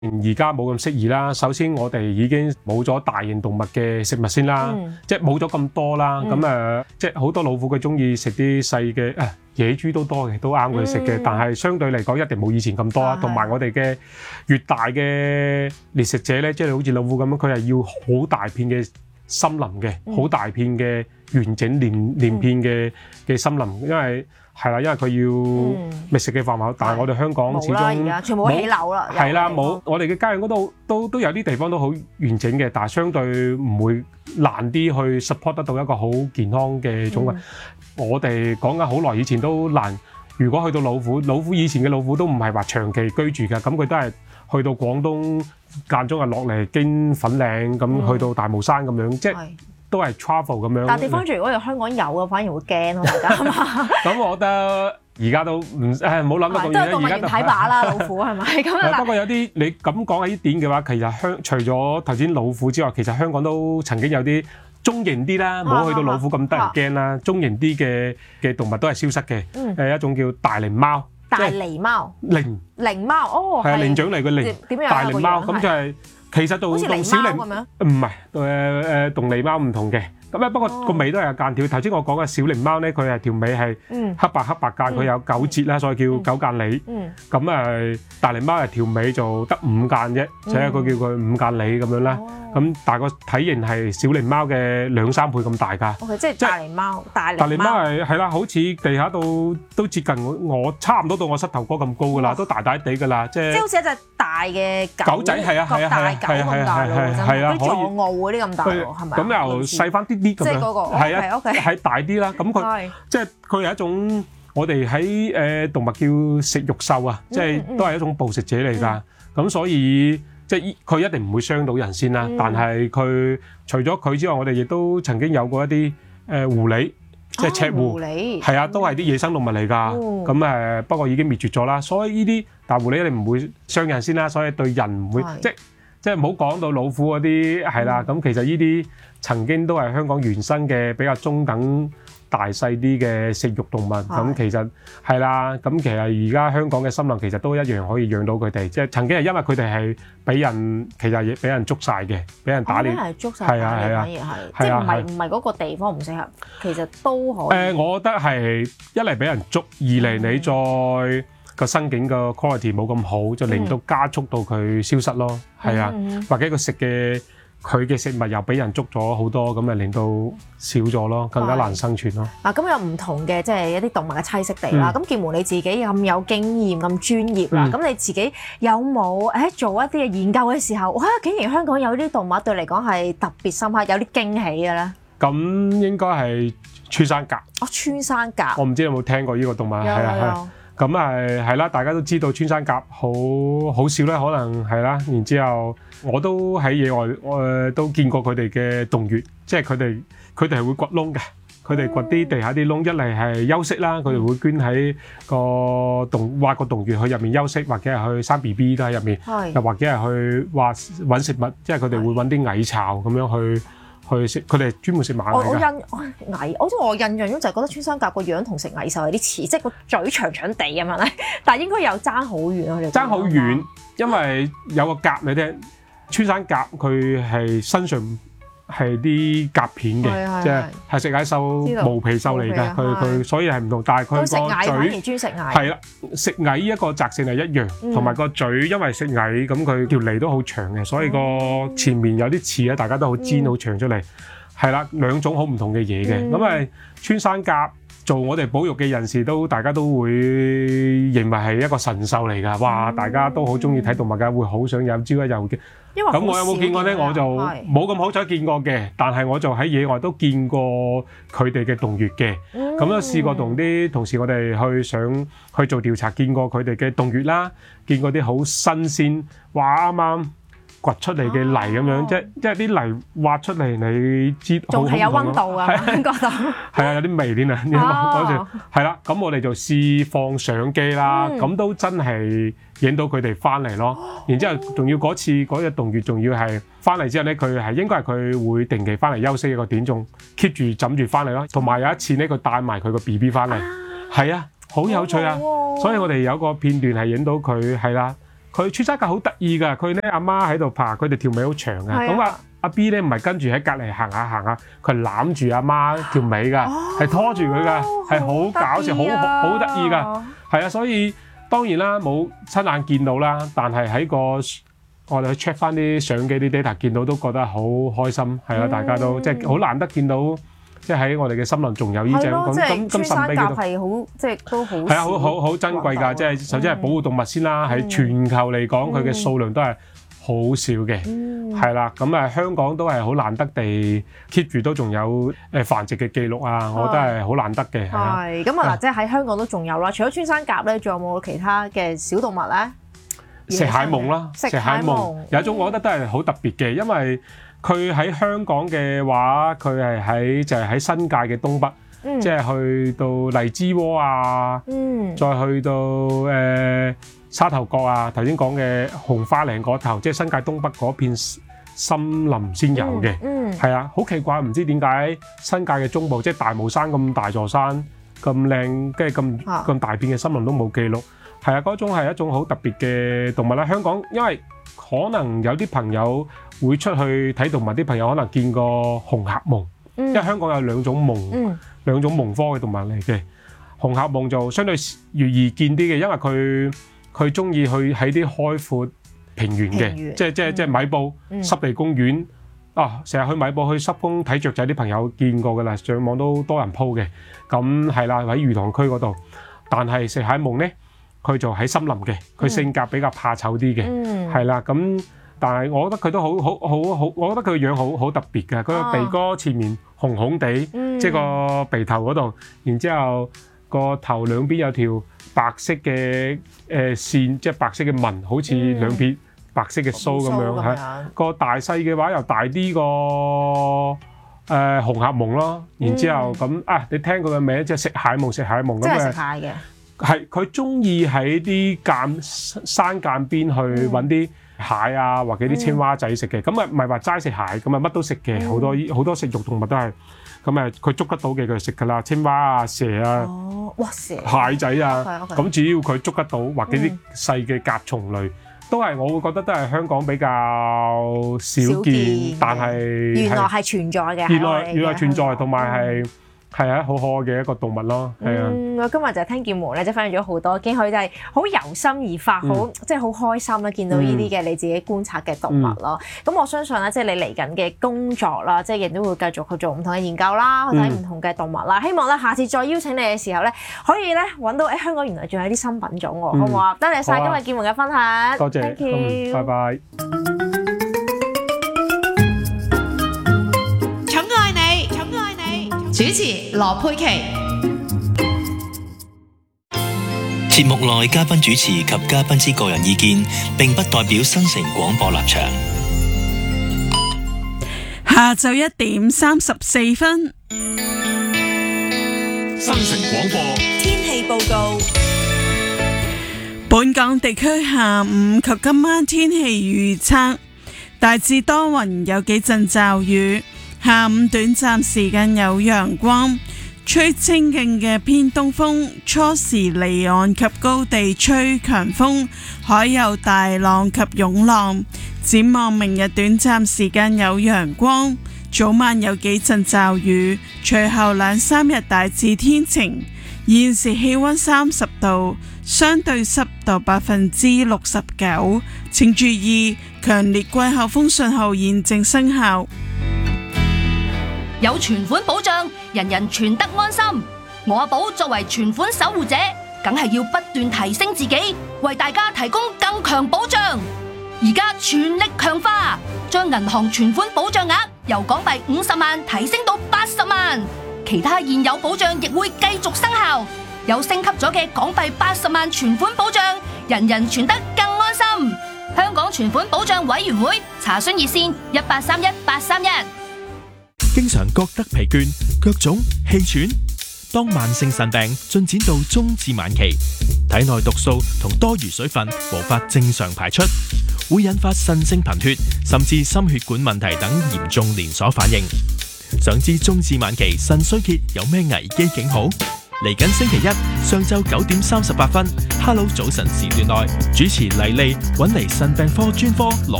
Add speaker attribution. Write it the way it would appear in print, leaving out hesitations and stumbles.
Speaker 1: 而家冇咁適宜啦。首先我哋已經冇咗大型動物嘅食物先啦，即係冇咗咁多啦。咁即係好多老虎佢中意食啲細嘅野豬都多嘅，都啱佢食嘅。但係相對嚟講一定冇以前咁多啦。同埋我哋嘅越大嘅獵食者咧，即係好似老虎咁樣，佢係要好大片嘅森林嘅，好大片嘅完整連片嘅森林，因為佢要覓食嘅範圍，但係我哋香港始終
Speaker 2: 冇啦，而家全部起樓啦。
Speaker 1: 係啦，冇我哋嘅街嗰度都有啲地方都好完整嘅，但係相對唔會難啲去 support 得到一個好健康嘅種群。我哋講緊好耐以前都難，如果去到老虎以前嘅老虎都唔係話長期居住㗎，咁佢都係去到廣東間中係落嚟經粉嶺咁去到大帽山咁樣，即係都係 travel 咁樣。
Speaker 2: 但係地方住如果喺香港有嘅，反而會驚咯，大家係嘛？
Speaker 1: 咁我覺得而家都唔好諗得咁遠啦。
Speaker 2: 都係動物園睇靶啦，老虎係咪咁啊？
Speaker 1: 不過有啲你咁講起點嘅話，其實除咗頭先老虎之外，其實香港都曾經有啲中型啲啦，冇去到老虎咁得人驚啦。中型啲嘅動物都係消失嘅。一種叫大靈貓。
Speaker 2: 大狸貓。靈貓哦，
Speaker 1: 係靈長類嘅靈。
Speaker 2: 點樣
Speaker 1: 大靈貓咁就係其實就同小靈
Speaker 2: 咁樣。
Speaker 1: 唔係同狸貓唔同嘅。咁不過個尾都係有間條。頭先我講嘅小靈貓咧，佢係條尾係黑白間，佢有9節啦，所以叫9間尾。咁大靈貓係條尾就得5間啫，所以佢叫佢5間尾咁樣啦。咁但係個體型係小靈貓嘅2-3倍咁大㗎。
Speaker 2: OK，即係大靈貓，大
Speaker 1: 靈貓係啦，好似地下度都接近我差唔多到我膝頭哥咁高㗎啦，都大大地㗎啦，即係
Speaker 2: 好似一隻大嘅
Speaker 1: 狗仔，係啊，
Speaker 2: 大狗咁大咯，
Speaker 1: 係啊，
Speaker 2: 啲藏獒嗰啲咁大喎，係咪？
Speaker 1: 咁又細翻啲啲咁樣，
Speaker 2: 即係嗰個
Speaker 1: 係啊
Speaker 2: ，OK，
Speaker 1: 係大啲啦。咁佢即係佢係一種我哋喺動物叫食肉獸啊，即係都係一種捕食者嚟㗎。咁所以即係佢一定唔會傷到人先啦。但係佢除咗佢之外，我哋亦都曾經有過一啲狐狸，即係赤狐，係啊，都係啲野生動物嚟㗎。咁不過已經滅絕咗啦。所以呢啲大狐狸一定唔會傷人先啦，所以對人唔會即係唔好講到老虎嗰啲係啦。咁其實呢啲曾經都係香港原生嘅比較中等大細啲嘅食肉動物。咁其實係啦。咁其實而家香港嘅森林其實都一樣可以養到佢哋。即係曾經係因為佢哋係俾人其實俾人捉晒嘅，俾人打獵。
Speaker 2: 捉晒，係啊，即係唔係嗰個地方唔適合，其實都可以。
Speaker 1: 我覺得係一嚟俾人捉，二嚟你再個生境個 quality 冇咁好，就令到加速到佢消失咯。係啊，或者佢嘅食物又俾人捉咗好多，咁咪令到少咗咯，更加難生存咯。
Speaker 2: 咁有唔同嘅即係一啲動物嘅棲息地啦。咁建門你自己咁有經驗、咁專業啦，咁你自己有冇做一啲嘅研究嘅時候，哇！竟然香港有啲動物對嚟講係特別深刻，有啲驚喜嘅咧？
Speaker 1: 咁應該係穿山甲。
Speaker 2: 穿山甲。我
Speaker 1: 唔知有冇聽過呢個動物？有。咁係啦，大家都知道穿山甲好少咧，可能係啦。然之後我都喺野外，都見過佢哋嘅洞穴，即係佢哋係會掘窿嘅，佢哋掘啲地下啲窿，一嚟係休息啦，佢哋會捐喺挖個洞穴去入面休息，或者係去生 BB 都喺入面，又或者係去揾食物，即係佢哋會揾啲蟻巢咁樣去食，佢哋係專門食螞蟻㗎。
Speaker 2: 我印象中就係覺得穿山甲個樣同食蟻獸有啲似，即係個嘴長長地咁樣咧，但係應該有爭好遠咯。
Speaker 1: 爭好遠，因為有個甲你聽，穿山甲佢係身上係啲甲片嘅，即係食蟻獸無皮獸嚟㗎。佢所以係唔同，但係佢個嘴
Speaker 2: 專食蟻
Speaker 1: 係啦，食蟻一個習性係一樣，同埋個嘴因為食蟻咁佢條脷都好長嘅，所以個前面有啲刺咧，大家都好尖好長出嚟，係啦，兩種好唔同嘅嘢嘅。咁穿山甲做我哋保育嘅人士大家都會認為係一個神獸嚟㗎。哇！大家都好中意睇動物㗎，會好想有朝一日嘅。咁我有冇見過咧？我就冇咁好彩見過嘅，但係我就喺野外都見過佢哋嘅洞穴嘅。咁都試過同啲同事我哋想去做調查，見過佢哋嘅洞穴啦，見過啲好新鮮，哇啱啱掘出嚟嘅泥咁樣，即係啲泥挖出嚟，你知
Speaker 2: 仲係有溫度啊？覺得
Speaker 1: 係啊，有啲微啲啊，嗰時係啦。咁我哋就試放相機啦，咁都真係影到佢哋翻嚟咯。然之後仲要嗰隻洞穴，仲要係翻嚟之後咧，應該係佢會定期翻嚟休息一個點，仲 keep 住枕住翻嚟咯。同埋有一次咧，佢帶埋佢個 BB 翻嚟，係啊，好有趣啊！所以我哋有個片段係影到佢係啦。 佢穿山甲好得意㗎，佢咧阿媽喺度爬，佢哋條尾好長嘅。咁阿 B 咧唔係跟住喺隔離行下，佢係攬住阿媽條尾㗎，係拖住佢㗎，係好搞笑，好得意㗎。係啊，所以當然啦，冇親眼見到啦，但係喺個我哋去 check 翻啲相機啲 data， 見到都覺得好開心。係啊，大家都即係好難得見到。即係喺我哋嘅森林仲有呢隻咁神秘嘅，係好即係都好係啊，好珍貴㗎！即係首先係保護動物先啦，喺全球嚟講，佢嘅數量都係好少嘅，係啦。咁香港都係好難得地 keep 住都仲有繁殖嘅記錄啊！我覺得係好難得嘅。
Speaker 2: 係咁啊！嗱，即係喺香港都仲有啦。除咗穿山甲咧，仲有冇其他嘅小動物咧？
Speaker 1: 石蟹夢啦，石蟹夢有一種我覺得都係好特別嘅，因為佢喺香港嘅話，佢係就係喺新界嘅東北，即係去到荔枝窩啊，再去到沙頭角啊，頭先講嘅紅花嶺嗰頭，即係新界東北嗰片森林先有嘅。係啊，好奇怪，唔知點解新界嘅中部，即係大帽山咁大座山咁靚，跟住咁大片嘅森林都冇記錄。係啊，嗰種係一種好特別嘅動物啦。香港因為可能有啲朋友會出去睇動物，啲朋友可能見過紅殼夢，因為香港有兩種夢，兩種夢科嘅動物嚟嘅。紅殼夢就相對易見啲嘅，因為佢中意去喺啲開闊平原嘅，即係米埔濕地公園啊，成日去米埔去濕公睇雀仔，啲朋友見過㗎啦，上網都多人 po 嘅。咁係啦，喺魚塘區嗰度，但係石蟹夢咧，佢就喺森林嘅，佢性格比較怕醜啲嘅，係啦。咁但係我覺得佢都好，我覺得佢個樣好特別嘅。佢個鼻哥前面紅紅地，即係個鼻頭嗰度，然之後個頭兩邊有條白色嘅線，即係白色嘅紋，好似兩撇白色嘅鬚咁樣嚇。個大細嘅話又大啲個紅殼夢咯。然之後咁啊，你聽佢嘅名即係石蟹夢，石蟹夢咁嘅。即係食蟹嘅。係佢中意喺啲山間邊去揾啲蟹啊，或者啲青蛙仔食嘅。咁啊唔係話齋食蟹，咁啊乜都食嘅。好多食肉動物都係咁啊，佢捉得到嘅佢就食㗎啦。青蛙啊、蛇啊、蟹仔啊，咁只要佢捉得到，或者啲細嘅甲蟲類，都係我會覺得都係香港比較少見，但係
Speaker 2: 原來係存在嘅。
Speaker 1: 原來存在，同埋係啊，好可愛嘅一個動物咯，係啊。
Speaker 2: 我今日就係聽劍毛咧，即係分享咗好多，見佢就係好由心而發，即係好開心啦，見到呢啲嘅你自己觀察嘅動物咯。咁我相信咧，即係你嚟緊嘅工作啦，即係亦都會繼續去做唔同嘅研究啦，去睇唔同嘅動物啦。希望咧下次再邀請你嘅時候咧，可以咧揾到香港原來仲有啲新品種喎，好唔好啊？多謝晒今日劍毛嘅分享，
Speaker 1: 多謝
Speaker 2: ，thank you，
Speaker 1: 拜拜。
Speaker 3: 主持羅佩琪。
Speaker 4: 節目內嘉賓主持及嘉賓之個人意見，並不代表新城廣播立場。
Speaker 3: 下晝1:34。
Speaker 5: 新城廣播
Speaker 3: 天氣報告。本港地區下午及今晚天氣預測，大致多雲，有幾陣驟雨。下午短暫時間有陽光，吹清勁嘅偏東風，初時離岸及高地吹強風，海有大浪及湧浪。展望明日短暫時間有陽光，早晚有幾陣驟雨，隨後2-3日大致天晴。現時氣溫30度，相對濕度69%。請注意，強烈季候風信號現正生效。
Speaker 6: 有存款保障，人人存得安心。我阿寶作為存款守護者，梗係要不斷提升自己，為大家提供更強保障。而家全力強化，將銀行存款保障額由港幣50萬提升到80萬，其他現有保障亦會繼續生效。有升級咗嘅港幣80萬存款保障，人人存得更安心。香港存款保障委員會查詢熱線1831-831。
Speaker 7: 經常覺得疲倦、腳腫、氣喘，當慢性腎病進展到中至晚期，體內毒素同多餘水分無法正常排出，會引發腎性貧血，甚至心血管問題等嚴重連鎖反應。想知中至晚期腎衰竭有咩危機警號？ 嚟緊星期一上晝9:38，Hello 早晨時段內主持黎莉揾嚟腎病科專科羅